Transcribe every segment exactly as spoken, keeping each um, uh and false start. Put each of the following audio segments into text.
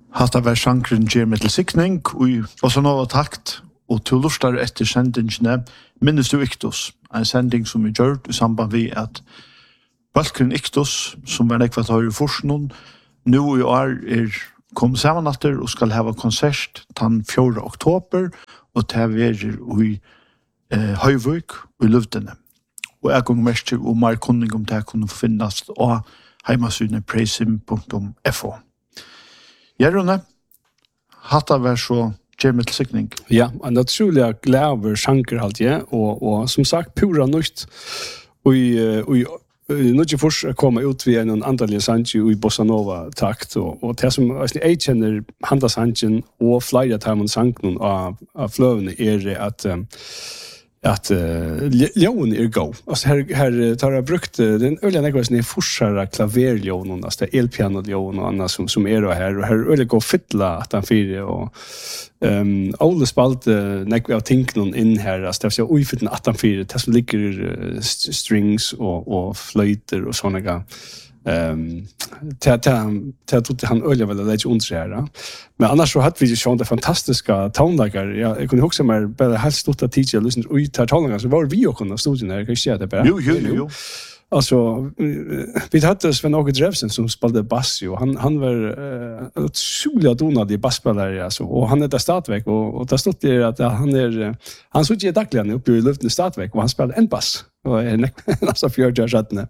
Hatta var sjankren gjør med til sikning, og også nå var takt, og til lustar etter sendingene, minnes du Iktus, en sending som er gjort i samband med at Balkren Iktus, som var nekvat har i forskningen, nå i år er kom sammen etter og skal ha konsert den fjorda oktober, og til å i eh, Høyvøk og i Løvdene. Og jeg går mest til og mer kunning om det kunne finnes av heimasynet preisim punktum f o. Gjerrone, hatta var så gjør til sikning. Ja, en naturlig glæver sjanker alt jeg, og, og som sagt, pura nøyt, og i nu är först komma ut via en antal sanji i bossa nova takt och och det som jag känner handa sanjen och flera time sanknon av av flövne är att att lån är go. Alltså här här tar jag brukt den öljan jag var forsara klaverlån alltså det elpiano lån och annat som som är då här och här öle gå fylla att han fyra och ehm alla spalt när jag tänker någon in här alltså det så oj för den att han fyra det som ligger strings och och flöjter och såna grejer. Ehm ta ta ta tog han ölja väl det är undsära. Men annars så hade vi ju sjön det fantastiska tonlager. Jag kunde också mer bara helt stort att teacher lyssna ut tar tonlager så var vi också på studion här kan jag säga det bara. Jo jo jo. Alltså vi hade Sven Åke Drevsen som spelade bass och han han var uh, otroligt donad i basspelare alltså och han är där startväg och och där stod det att han är han såg ju dagligen uppe i luften startväg och han spelade en bass och en alltså fjärde chatten.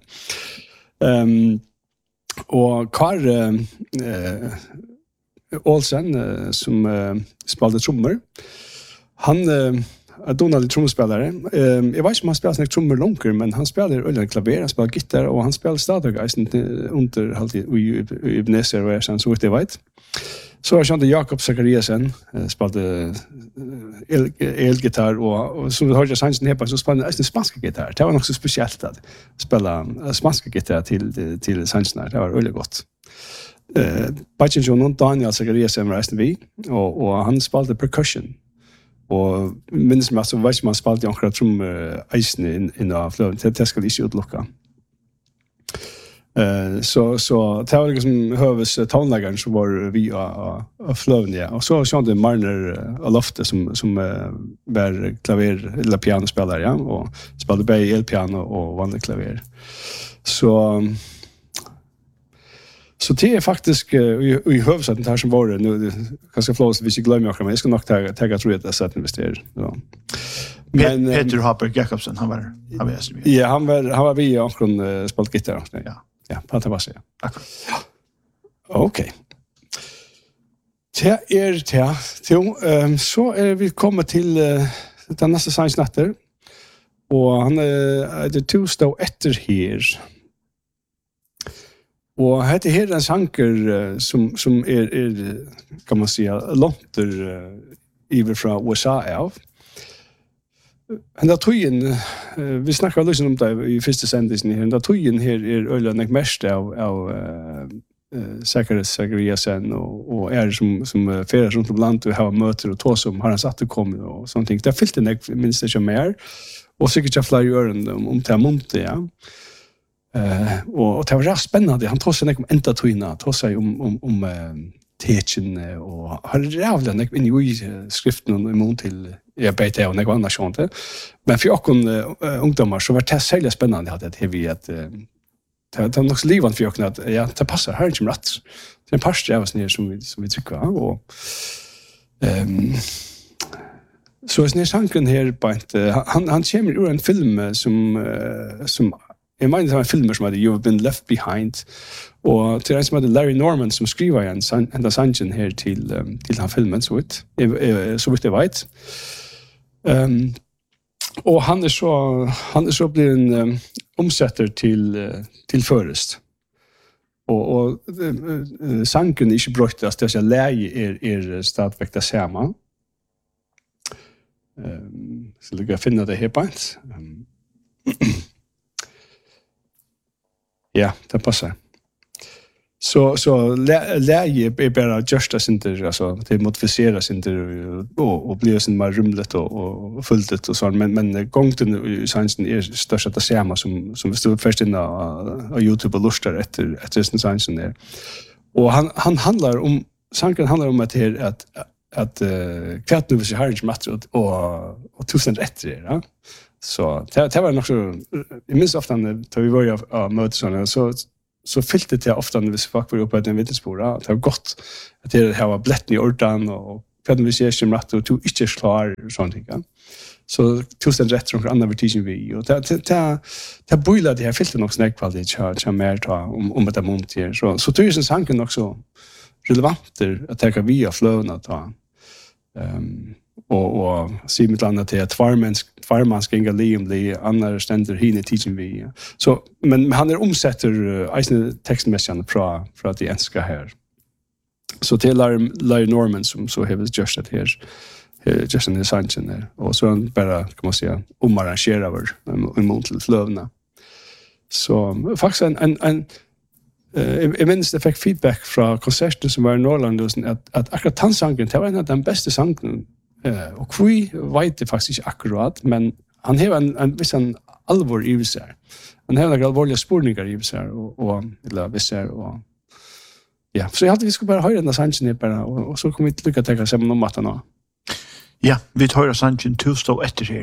Ehm och Karl eh Olsen uh, som uh, spelade trummor. Han uh, är Donald trumspelare. Ehm jag vet inte om han spelar såna trummor långt men han spelar ölen klaver, han spelar gitarr och han spelar stadaggeisen under alltid i Ebenezer och sen så vet jag vet. Så har jag Jakob Zachariasen spelade el elgitarr och, och så har jag sansen här på så spelade en spansk gitarr. Det var också speciellt att spela spansk gitarr till till sansen. Det var väldigt gott. Eh Bachin John Daniel Zachariasen var resten vi och och han spelade percussion. Och minns mig så vet man spalt jag akkurat som isen in in av flöden det det ska inte utlocka. Eh så så det var liksom hövs tonläggaren så var vi av av flöden ja och så så det Marner Alofte som som var klaver eller pianospelare ja och spelade bä elpiano och vanlig klaver. Så Så det är faktiskt i i huvudsaken det här som var det nu kanske flås vi ska glömma också men jag ska nog ta ta tror jag det så att investera ja. Men Peter Hopper Jacobsen han var han var ja han var han var vi och från spalt gitarr ja ja på det var så ja tack ja okej det är det till ehm så är vi kommer till den nästa science natter och han är det två stå efter här. Och det här är en sanker som som är är kan man säga långt över från U S A av. Men där tog in vi snackar liksom om det i första sändningen här. Där tog in här är ölen mest av av säkerhetssäkerheten och och är som som färdas runt om landet och har möten och tå som har han satt att komma och sånt ting. Det fyllt det minst det mer och säkert jag flyger ören om till Monte ja. Eh uh, och, och det var rätt spännande. Han tog sig ner om ända tvina, tog sig om om om uh, techen och har jävla ner in i skriften och imot till jag vet det och något annat sånt. Men för jag kon uh, ungdomar så var det sälja spännande hade det vi att uh, det det nog livan för jag att ja det passar här inte rätt. Det passar jag var ner som vi som vi tycker och ehm så är det sanken här på ett han han kommer ur en film som uh, som jag menar det var filmer som hade You've Been Left Behind och till en som hade Larry Norman som skriver en ända sanjen här till um, till den filmen så vet så vet jag vet. Ehm och han är så han är så blir en um, omsätter till uh, till förrest. Och och uh, sanken är inte brottas det är läge är är stadväck det samma. Ehm så det går finna det här på ett. Um, Ja, det passar. Så så läge är bara just as inte alltså det modificeras inte och och blir sen mer rumligt och och fullt och så men men gången i science är störst att det ser som som stod först in på YouTube och lustar efter efter sen science där. Och han han handlar om sanken handlar om att det är att att uh, kvart nu hvis jag har inte matter och och, och tusen rätter det, ja. Så det, det var nog så, jag minns ofta när vi var ju av möten så så fyllde det ofta när vi folk var uppe på en vittnesbord, att det var gott att det här var blätten i ordan och kvart nu hvis jag inte matter och tog inte klar och sånt, ja. Så tusen rätter och andra vertigen vi och det det det boilade det här fyllde nog snäck kvalitet jag jag mer ta om om det mont här så så tusen sanken också relevanter att ta via flowna ta ehm och och se mitt landa till att farmans farmans gänga liam the andra ständer hinne teaching vi så men han är omsätter isen textmässiga från från att enska här så till Larry Norman som så har just det här just en sanchen där och så bara kan man säga omarrangera över en mot till flowna så faktiskt en en en Uh, jeg minns det fikk feedback fra konserten som var i Norrland at, at akkurat tannsangen, det var en av den beste sangen uh, og vi vet det faktisk ikke akkurat men han har en, en viss en alvor i seg han har noen alvorlige spurninger i seg og, og eller visser og ja, så jeg hadde vi skulle bare høre denne sangen bare, og, og så kom vi til lykke til å tenke sammen om at han også Ja, vi tar sangen tusen og etter her